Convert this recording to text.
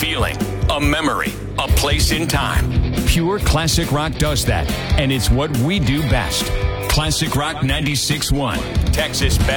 feeling, a memory, a place in time. Pure classic rock does that, and it's what we do best. Classic Rock 96.1, Texas Best.